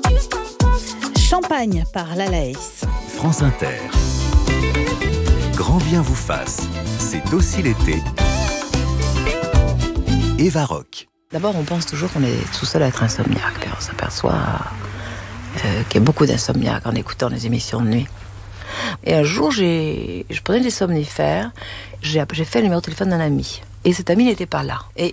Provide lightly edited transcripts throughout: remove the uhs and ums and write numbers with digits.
Champagne par Lalaïs. France Inter. Grand bien vous fasse, c'est aussi l'été. Eva Rock. D'abord, on pense toujours qu'on est tout seul à être insomniaque, puis on s'aperçoit qu'il y a beaucoup d'insomniaques en écoutant les émissions de nuit. Et un jour, je prenais des somnifères, j'ai fait le numéro de téléphone d'un ami. Et cet ami n'était pas là. Et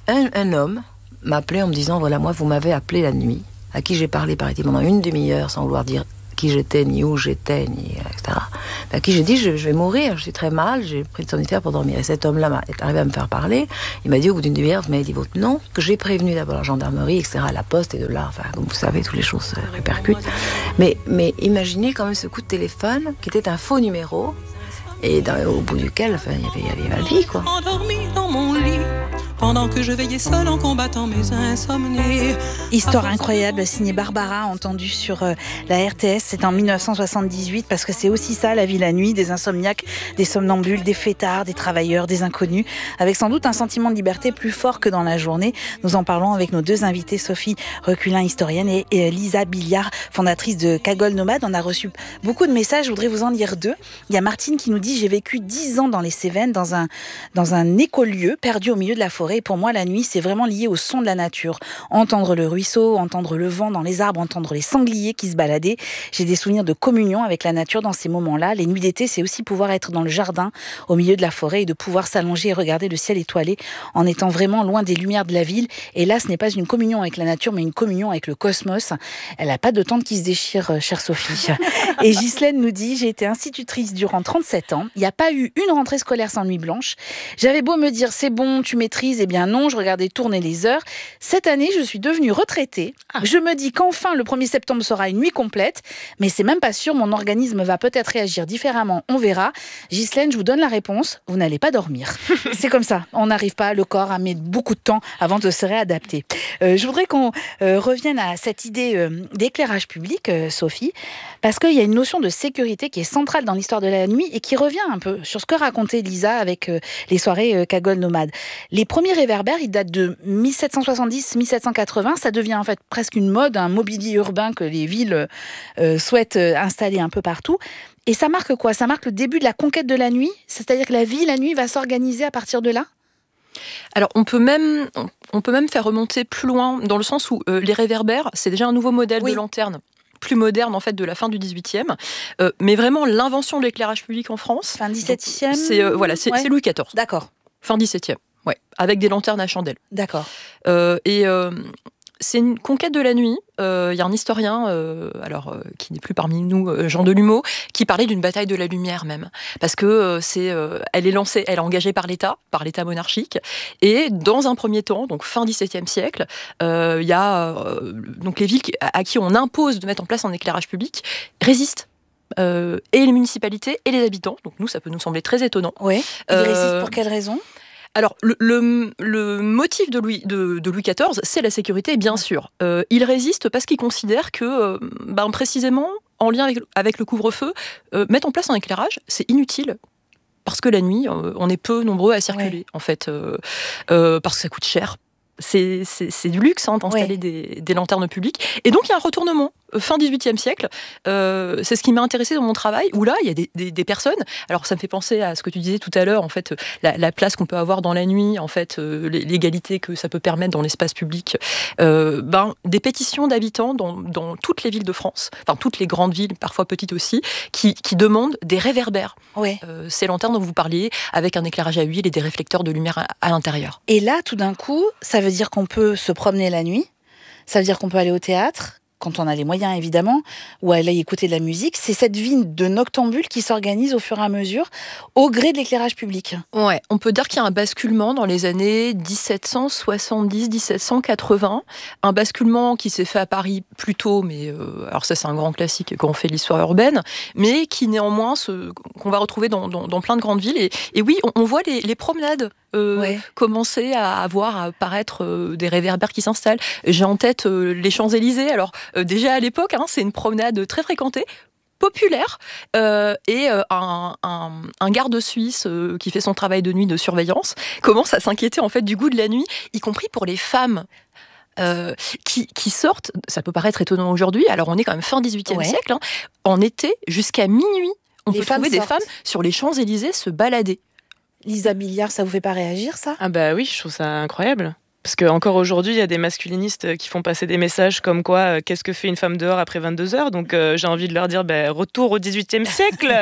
un homme m'a appelé en me disant, voilà, moi, vous m'avez appelé la nuit, à qui j'ai parlé, paraît-il, pendant une demi-heure, sans vouloir dire qui j'étais, ni où j'étais, ni etc. À qui j'ai dit, je vais mourir, je suis très mal, j'ai pris le somnifère pour dormir. Et cet homme-là est arrivé à me faire parler. Il m'a dit, au bout d'une demi-heure, vous m'avez dit votre nom, que j'ai prévenu d'abord la gendarmerie, etc., la poste, et de là, enfin, comme vous savez, toutes les choses se répercutent. Mais imaginez quand même ce coup de téléphone, qui était un faux numéro, et au bout duquel, enfin, il y avait ma vie, quoi. Endormi dans mon lit, pendant que je veillais seul en combattant mes insomnies. Histoire incroyable, signée Barbara, entendue sur la RTS. C'est en 1978, parce que c'est aussi ça, la vie la nuit, des insomniaques, des somnambules, des fêtards, des travailleurs, des inconnus, avec sans doute un sentiment de liberté plus fort que dans la journée. Nous en parlons avec nos deux invités, Sophie Reculin, historienne, et Lisa Billiard, fondatrice de Cagole Nomade. On a reçu beaucoup de messages, je voudrais vous en lire deux. Il y a Martine qui nous dit, j'ai vécu 10 ans dans les Cévennes, dans un écolieu perdu au milieu de la forêt. Et pour moi, la nuit, c'est vraiment lié au son de la nature. Entendre le ruisseau, entendre le vent dans les arbres, entendre les sangliers qui se baladaient. J'ai des souvenirs de communion avec la nature dans ces moments-là. Les nuits d'été, c'est aussi pouvoir être dans le jardin, au milieu de la forêt, et de pouvoir s'allonger et regarder le ciel étoilé en étant vraiment loin des lumières de la ville. Et là, ce n'est pas une communion avec la nature, mais une communion avec le cosmos. Elle n'a pas de temps qui se déchire, chère Sophie. Et Ghislaine nous dit, j'ai été institutrice durant 37 ans. Il n'y a pas eu une rentrée scolaire sans nuit blanche. J'avais beau me dire, c'est bon, tu maîtrises, eh bien non, je regardais tourner les heures. Cette année, je suis devenue retraitée. Je me dis qu'enfin, le 1er septembre sera une nuit complète, mais c'est même pas sûr, mon organisme va peut-être réagir différemment, on verra. Ghislaine, je vous donne la réponse, vous n'allez pas dormir. C'est comme ça, on n'arrive pas, le corps a mis beaucoup de temps avant de se réadapter. Je voudrais qu'on revienne à cette idée d'éclairage public, Sophie, parce qu'il y a une notion de sécurité qui est centrale dans l'histoire de la nuit et qui revient un peu sur ce que racontait Lisa avec les soirées Cagole Nomade. Les premiers réverbères, ils datent de 1770-1780. Ça devient en fait presque une mode, un mobilier urbain que les villes souhaitent installer un peu partout. Et ça marque quoi ? Ça marque le début de la conquête de la nuit ? C'est-à-dire que la vie, la nuit, va s'organiser à partir de là ? Alors, on peut même faire remonter plus loin, dans le sens où les réverbères, c'est déjà un nouveau modèle de lanterne, plus moderne en fait de la fin du 18e, mais vraiment l'invention de l'éclairage public en France. Fin 17e. C'est Louis XIV. D'accord. Fin 17e. Ouais, avec des lanternes à chandelle. D'accord. C'est une conquête de la nuit. Il y a un historien, qui n'est plus parmi nous, Jean Delumeau, qui parlait d'une bataille de la lumière même, parce que elle est lancée, elle est engagée par l'État monarchique, et dans un premier temps, donc fin XVIIe siècle, il y a donc les villes à qui on impose de mettre en place un éclairage public résistent. Et les municipalités et les habitants. Donc nous, ça peut nous sembler très étonnant. Oui. Ils résistent pour quelles raisons ? Alors, le motif de Louis XIV, c'est la sécurité, bien sûr. Il résiste parce qu'il considère que, précisément, en lien avec le couvre-feu, mettre en place un éclairage, c'est inutile. Parce que la nuit, on est peu nombreux à circuler, en fait. Parce que ça coûte cher. C'est du luxe d'installer des lanternes publiques. Et donc, il y a un retournement. Fin 18e siècle, c'est ce qui m'a intéressée dans mon travail, où là, il y a des personnes, alors ça me fait penser à ce que tu disais tout à l'heure, en fait, la place qu'on peut avoir dans la nuit, en fait, l'égalité que ça peut permettre dans l'espace public, des pétitions d'habitants dans toutes les villes de France, enfin toutes les grandes villes, parfois petites aussi, qui demandent des réverbères. Ces lanternes dont vous parliez, avec un éclairage à huile et des réflecteurs de lumière à l'intérieur. Et là, tout d'un coup, ça veut dire qu'on peut se promener la nuit, ça veut dire qu'on peut aller au théâtre, quand on a les moyens évidemment, ou aller écouter de la musique. C'est cette vie de noctambule qui s'organise au fur et à mesure, au gré de l'éclairage public. Ouais, on peut dire qu'il y a un basculement dans les années 1770-1780, un basculement qui s'est fait à Paris plus tôt, mais alors ça c'est un grand classique quand on fait l'histoire urbaine, mais qui néanmoins qu'on va retrouver dans plein de grandes villes. Et oui, on voit les promenades commencer à voir apparaître des réverbères qui s'installent. J'ai en tête les Champs-Élysées. Alors déjà à l'époque, c'est une promenade très fréquentée, populaire, et un garde suisse qui fait son travail de nuit de surveillance commence à s'inquiéter en fait du goût de la nuit, y compris pour les femmes. qui sortent, ça peut paraître étonnant aujourd'hui, alors on est quand même fin 18e siècle, en été, jusqu'à minuit, on peut trouver des femmes sur les Champs-Élysées se balader. Lisa Billiard, ça vous fait pas réagir, ça ? Ah bah oui, je trouve ça incroyable. Parce qu'encore aujourd'hui, il y a des masculinistes qui font passer des messages comme quoi, qu'est-ce que fait une femme dehors après 22h ? Donc j'ai envie de leur dire, retour au 18e siècle.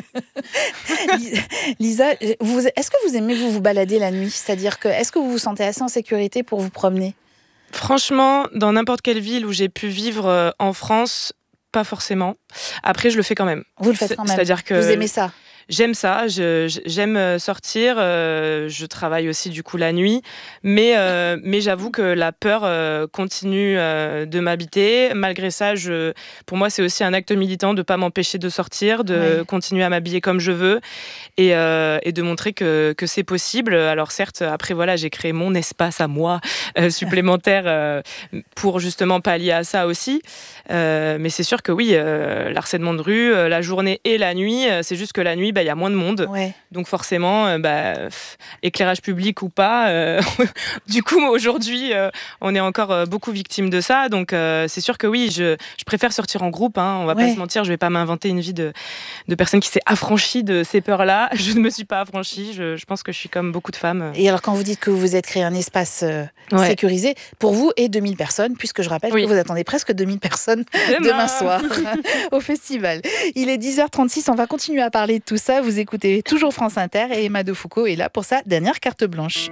Lisa, est-ce que vous aimez vous balader la nuit ? C'est-à-dire est-ce que vous vous sentez assez en sécurité pour vous promener ? Franchement, dans n'importe quelle ville où j'ai pu vivre en France, pas forcément. Après, je le fais quand même. Vous le faites quand même. C'est-à-dire que vous aimez ça ? J'aime ça, j'aime sortir, je travaille aussi du coup la nuit, mais j'avoue que la peur continue de m'habiter. Malgré ça, pour moi c'est aussi un acte militant de ne pas m'empêcher de sortir, de continuer à m'habiller comme je veux et de montrer que c'est possible. Alors certes, après voilà, j'ai créé mon espace à moi supplémentaire pour justement pallier à ça aussi. Mais c'est sûr que oui, l'harcèlement de rue, la journée et la nuit, c'est juste que la nuit, il y a moins de monde. Donc forcément, éclairage public ou pas, du coup, aujourd'hui, on est encore beaucoup victime de ça. Donc c'est sûr que oui, je préfère sortir en groupe. On va pas se mentir, je vais pas m'inventer une vie de personne qui s'est affranchie de ces peurs-là. Je ne me suis pas affranchie. Je pense que je suis comme beaucoup de femmes. Et alors, quand vous dites que vous vous êtes créé un espace sécurisé, pour vous et 2000 personnes, puisque je rappelle que vous attendez presque 2000 personnes demain soir au festival. Il est 10h36, on va continuer à parler de tout ça. Vous écoutez toujours France Inter et Emma Defoucauld est là pour sa dernière carte blanche.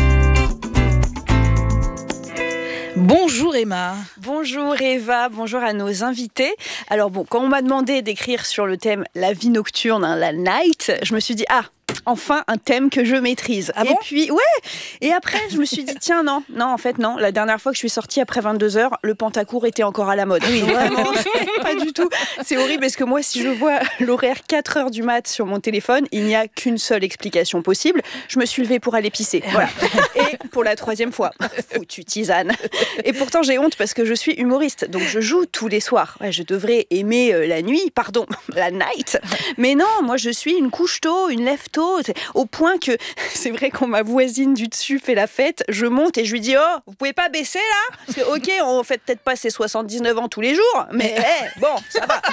Bonjour Emma. Bonjour Eva, bonjour à nos invités. Alors quand on m'a demandé d'écrire sur le thème la vie nocturne, la night, je me suis dit enfin un thème que je maîtrise. Et puis et après je me suis dit tiens non, en fait non, la dernière fois que je suis sortie après 22h, le pantacourt était encore à la mode. Oui, vraiment, pas du tout. C'est horrible parce que moi si je vois l'horaire 4h du mat sur mon téléphone, il n'y a qu'une seule explication possible. Je me suis levée pour aller pisser. Voilà. Et pour la 3e fois, foutue tisane. Et pourtant j'ai honte parce que je suis humoriste, donc je joue tous les soirs. Je devrais aimer la nuit, la night. Mais non, moi je suis une couche tôt, une lève tôt, au point que c'est vrai quand ma voisine du dessus fait la fête, je monte et je lui dis vous pouvez pas baisser là ? Parce que ok, on fait peut-être pas ses 79 ans tous les jours, mais bon, ça va.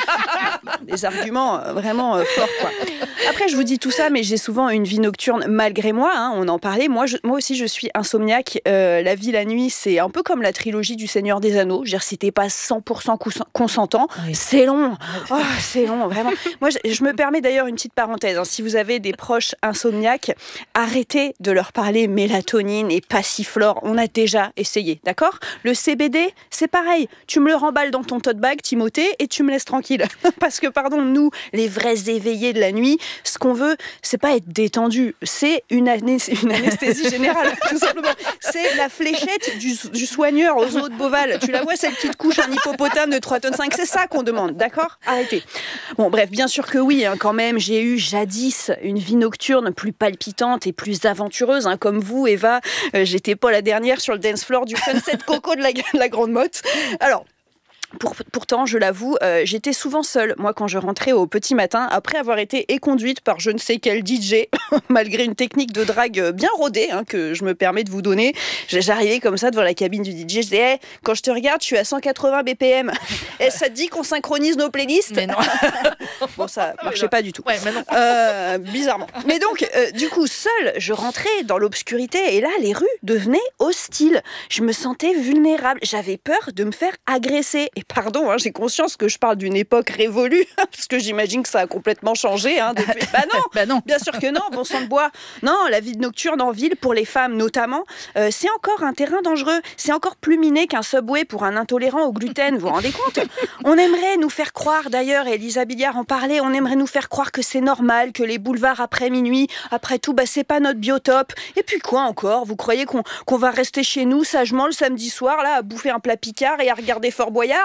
Des arguments vraiment forts quoi. Après je vous dis tout ça, mais j'ai souvent une vie nocturne malgré moi, on en parlait, moi aussi je suis insomniaque, la vie la nuit c'est un peu comme la trilogie du Seigneur des Anneaux, je veux dire si t'es pas 100% consentant, c'est long, c'est long vraiment. Moi je me permets d'ailleurs une petite parenthèse, si vous avez des proches insomniaques, arrêtez de leur parler mélatonine et passiflore, on a déjà essayé, d'accord ? Le CBD, c'est pareil, tu me le remballes dans ton tote bag, Timothée, et tu me laisses tranquille. Parce que, pardon, nous, les vrais éveillés de la nuit, ce qu'on veut, c'est pas être détendu, c'est une anesthésie générale, tout simplement. C'est la fléchette du soigneur aux eaux de Beauval. Tu la vois, celle qui te couche un hippopotame de 3,5 tonnes, c'est ça qu'on demande, d'accord ? Arrêtez. Bon, bref, bien sûr que oui, quand même, j'ai eu jadis une vie nocturne plus palpitante et plus aventureuse, comme vous, Eva. J'étais pas la dernière sur le dance floor du Sunset Coco de la Grande Motte. Alors, pourtant, je l'avoue, j'étais souvent seule, moi, quand je rentrais au petit matin, après avoir été éconduite par je ne sais quel DJ, malgré une technique de drague bien rodée, que je me permets de vous donner. J'arrivais comme ça devant la cabine du DJ, je disais quand je te regarde, je suis à 180 BPM. Ça te dit qu'on synchronise nos playlists ? Mais non. Bon, ça marchait pas du tout. Ouais, mais non. Bizarrement. Mais donc, du coup, seule, je rentrais dans l'obscurité et là, les rues devenaient hostiles. Je me sentais vulnérable. J'avais peur de me faire agresser. Et pardon, j'ai conscience que je parle d'une époque révolue, parce que j'imagine que ça a complètement changé depuis. Non, bien sûr que non, bon sang de bois. Non, la vie nocturne en ville, pour les femmes notamment, c'est encore un terrain dangereux. C'est encore plus miné qu'un Subway pour un intolérant au gluten, vous vous rendez compte ? On aimerait nous faire croire, d'ailleurs, et Lisa Billiard en parlait, on aimerait nous faire croire que c'est normal, que les boulevards après minuit, après tout, c'est pas notre biotope. Et puis quoi encore ? Vous croyez qu'on va rester chez nous sagement le samedi soir, là, à bouffer un plat Picard et à regarder Fort Boyard ?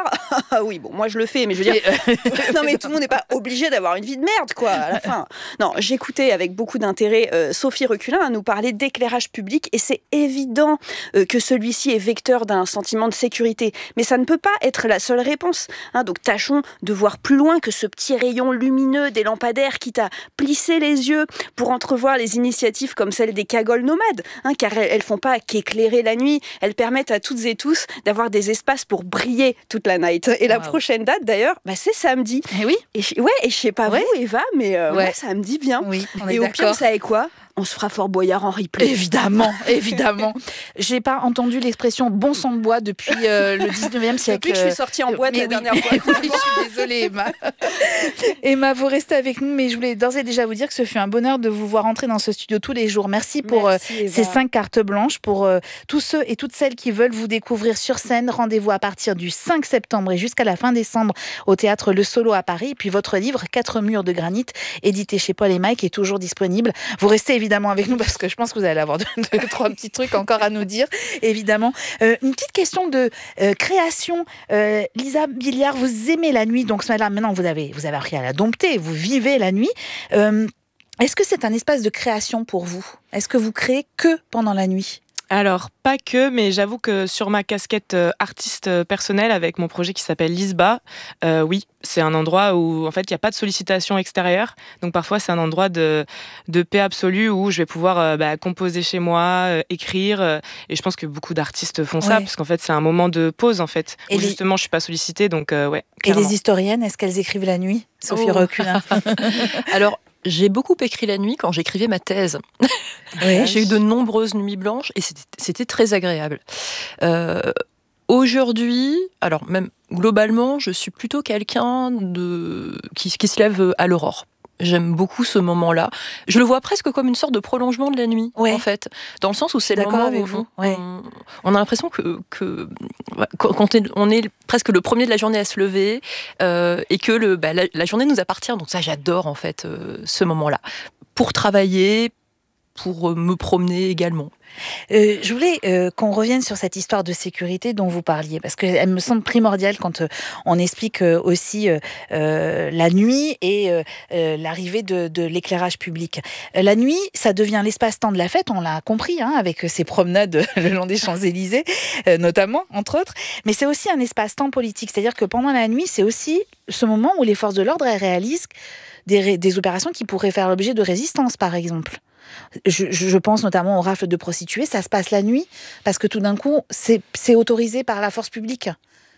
Ah oui, bon, moi je le fais, mais je veux dire, non mais tout le monde n'est pas obligé d'avoir une vie de merde, quoi, à la fin. Non, j'écoutais avec beaucoup d'intérêt Sophie Reculin nous parler d'éclairage public, et c'est évident que celui-ci est vecteur d'un sentiment de sécurité, mais ça ne peut pas être la seule réponse. Donc tâchons de voir plus loin que ce petit rayon lumineux des lampadaires qui t'a plissé les yeux pour entrevoir les initiatives comme celle des cagoles nomades, car elles font pas qu'éclairer la nuit, elles permettent à toutes et tous d'avoir des espaces pour briller toute la night. Et la prochaine date d'ailleurs, c'est samedi. Et oui. Et je sais pas vous Eva, mais moi ça me dit bien. Oui, on est et d'accord. Au pire, vous savez quoi ? On se fera Fort Boyard en replay. Évidemment. J'ai pas entendu l'expression bon sang de bois depuis le 19e siècle. Depuis que je suis sortie en boîte la dernière fois. Je suis désolée, Emma. Emma, vous restez avec nous, mais je voulais d'ores et déjà vous dire que ce fut un bonheur de vous voir entrer dans ce studio tous les jours. Merci pour ces 5 cartes blanches. Pour tous ceux et toutes celles qui veulent vous découvrir sur scène, rendez-vous à partir du 5 septembre et jusqu'à la fin décembre au théâtre Le Solo à Paris. Et puis votre livre, 4 murs de granit, édité chez Paul & Mike, est toujours disponible. Vous restez évidemment avec nous parce que je pense que vous allez avoir 2-3 petits trucs encore à nous dire, évidemment. Une petite question de création. Lisa Billiard, vous aimez la nuit, donc maintenant vous avez appris à la dompter, vous vivez la nuit. Est-ce que c'est un espace de création pour vous ? Est-ce que vous créez que pendant la nuit ? Alors, pas que, mais j'avoue que sur ma casquette artiste personnelle, avec mon projet qui s'appelle Lisba, oui, c'est un endroit où, en fait, il n'y a pas de sollicitation extérieure. Donc, parfois, c'est un endroit de paix absolue où je vais pouvoir composer chez moi, écrire. Et je pense que beaucoup d'artistes font ça, parce qu'en fait, c'est un moment de pause, en fait, où justement, je ne suis pas sollicitée. Donc, ouais, clairement. Et les historiennes, est-ce qu'elles écrivent la nuit ? Sophie Reculin. Alors, j'ai beaucoup écrit la nuit quand j'écrivais ma thèse. J'ai eu de nombreuses nuits blanches et c'était très agréable. Aujourd'hui, alors même globalement, je suis plutôt quelqu'un qui se lève à l'aurore. J'aime beaucoup ce moment-là. Je le vois presque comme une sorte de prolongement de la nuit, en fait. Dans le sens où c'est le moment où on a l'impression que quand on est presque le premier de la journée à se lever et que la journée nous appartient. Donc ça, j'adore en fait ce moment-là. Pour travailler, pour me promener également. Je voulais qu'on revienne sur cette histoire de sécurité dont vous parliez, parce qu'elle me semble primordiale quand on explique aussi la nuit et l'arrivée de l'éclairage public. La nuit, ça devient l'espace-temps de la fête, on l'a compris, avec ces promenades le long des Champs-Élysées, notamment, entre autres, mais c'est aussi un espace-temps politique, c'est-à-dire que pendant la nuit, c'est aussi ce moment où les forces de l'ordre réalisent des opérations qui pourraient faire l'objet de résistance, par exemple. Je pense notamment aux rafles de prostituées, ça se passe la nuit, parce que tout d'un coup, c'est autorisé par la force publique.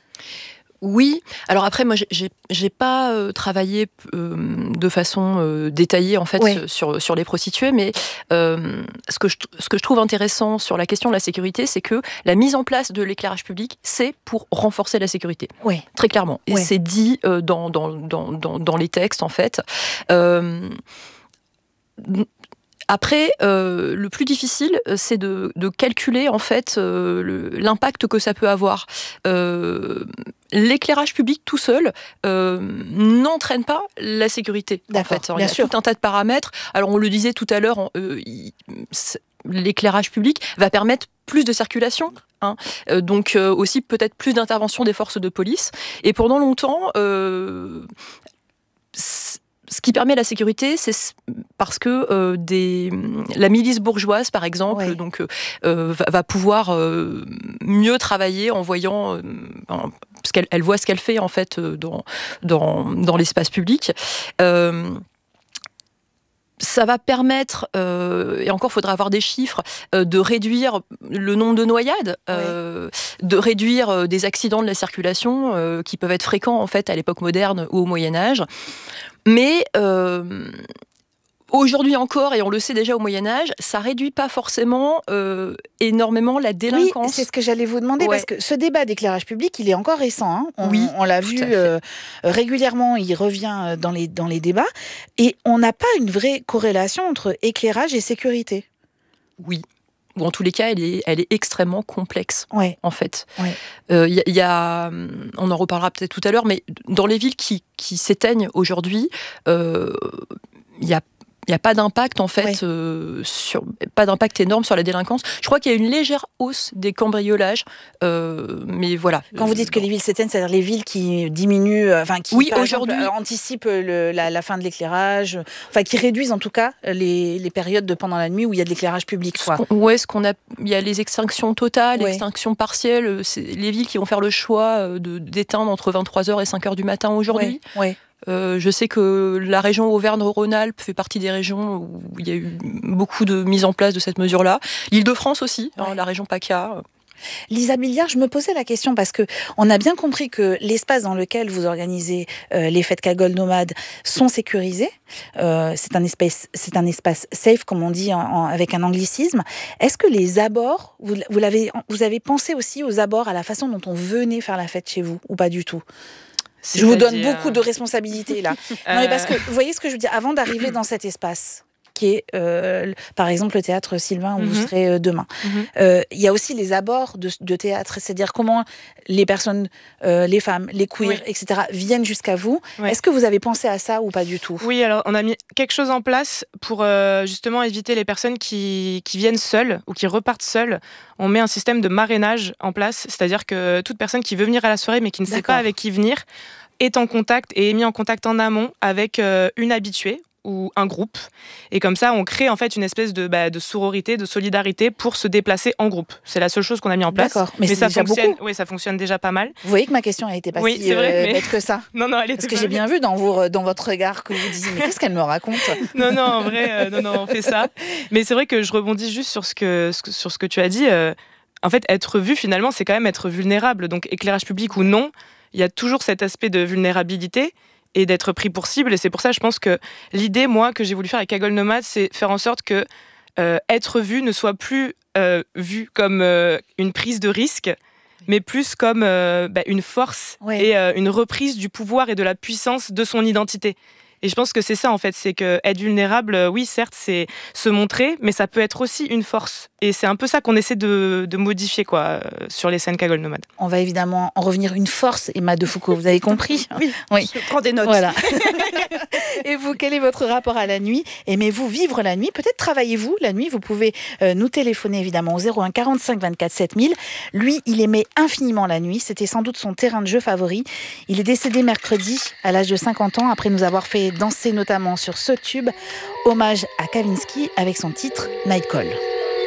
Oui, alors après, moi, j'ai pas travaillé de façon détaillée, en fait, sur les prostituées, mais ce que je trouve intéressant sur la question de la sécurité, c'est que la mise en place de l'éclairage public, c'est pour renforcer la sécurité. Oui. Très clairement. Et c'est dit dans les textes, en fait. Après, le plus difficile, c'est de calculer en fait l'impact que ça peut avoir. L'éclairage public tout seul n'entraîne pas la sécurité. En fait. Alors, il y a tout un tas de paramètres. Alors, on le disait tout à l'heure, l'éclairage public va permettre plus de circulation. Donc aussi peut-être plus d'intervention des forces de police. Et pendant longtemps, ce qui permet la sécurité, c'est parce que la milice bourgeoise, par exemple, donc, va pouvoir mieux travailler en voyant, parce qu'elle voit ce qu'elle fait en fait dans l'espace public. Ça va permettre, et encore faudra avoir des chiffres, de réduire le nombre de noyades, de réduire des accidents de la circulation qui peuvent être fréquents en fait à l'époque moderne ou au Moyen-Âge. Mais aujourd'hui encore, et on le sait déjà au Moyen-Âge, ça réduit pas forcément énormément la délinquance. Oui, c'est ce que j'allais vous demander, parce que ce débat d'éclairage public, il est encore récent. On l'a vu régulièrement, il revient dans les débats, et on n'a pas une vraie corrélation entre éclairage et sécurité. Oui. Ou en tous les cas, elle est extrêmement complexe, en fait. Y a, on en reparlera peut-être tout à l'heure, mais dans les villes qui s'éteignent aujourd'hui, il y a il n'y a pas d'impact en fait, pas d'impact énorme sur la délinquance. Je crois qu'il y a une légère hausse des cambriolages, mais voilà. Quand vous dites que les villes s'éteignent, c'est-à-dire les villes qui diminuent, qui par exemple, anticipent la fin de l'éclairage, qui réduisent en tout cas les périodes pendant la nuit où il y a de l'éclairage public. Il y a les extinctions totales, extinctions partielles. C'est les villes qui vont faire le choix d'éteindre entre 23h et 5h du matin aujourd'hui. Je sais que la région Auvergne-Rhône-Alpes fait partie des régions où il y a eu beaucoup de mise en place de cette mesure-là. L'Île-de-France aussi, la région PACA. Lisa Billiard, je me posais la question parce que on a bien compris que l'espace dans lequel vous organisez les fêtes Cagole Nomade sont sécurisés. C'est un espace safe, comme on dit avec un anglicisme. Est-ce que les abords, vous avez pensé aussi aux abords, à la façon dont on venait faire la fête chez vous, ou pas du tout ? Je vous donne beaucoup de responsabilités là. Non, mais parce que vous voyez ce que je veux dire, avant d'arriver dans cet espace qui est par exemple le théâtre Sylvain où vous serez demain. Il y a aussi les abords de théâtre, c'est-à-dire comment les personnes, les femmes, les queers, etc. viennent jusqu'à vous. Est-ce que vous avez pensé à ça ou pas du tout ? Oui, alors on a mis quelque chose en place pour justement éviter les personnes qui viennent seules ou qui repartent seules. On met un système de marrainage en place, c'est-à-dire que toute personne qui veut venir à la soirée mais qui ne sait pas avec qui venir est en contact et est mis en contact en amont avec une habituée ou un groupe. Et comme ça, on crée en fait une espèce de sororité, de solidarité pour se déplacer en groupe. C'est la seule chose qu'on a mis en place. D'accord, mais ça fonctionne. Beaucoup. Oui, ça fonctionne déjà pas mal. Vous voyez que ma question a été pas si bête que ça. Non, elle est parce que j'ai bien vu dans votre regard que vous disiez mais qu'est-ce qu'elle me raconte ? Non, en vrai, on fait ça. Mais c'est vrai que je rebondis juste sur ce que tu as dit. En fait, être vu finalement, c'est quand même être vulnérable. Donc éclairage public ou non, il y a toujours cet aspect de vulnérabilité et d'être pris pour cible. Et c'est pour ça, je pense que l'idée, moi, que j'ai voulu faire avec Cagole Nomade, c'est faire en sorte que être vu ne soit plus vu comme une prise de risque, mais plus comme une force et une reprise du pouvoir et de la puissance de son identité. Et je pense que c'est ça, en fait, c'est que être vulnérable, oui, certes, c'est se montrer, mais ça peut être aussi une force. Et c'est un peu ça qu'on essaie de modifier, sur les scènes Cagole Nomade. On va évidemment en revenir une force, Emma de Foucault, vous avez compris ? Oui, je prends des notes. Voilà. Et vous, quel est votre rapport à la nuit ? Aimez-vous vivre la nuit ? Peut-être travaillez-vous la nuit ? Vous pouvez nous téléphoner, évidemment, au 01 45 24 7000. Lui, il aimait infiniment la nuit. C'était sans doute son terrain de jeu favori. Il est décédé mercredi, à l'âge de 50 ans, après nous avoir fait danser notamment sur ce tube, hommage à Kavinsky avec son titre Night Call.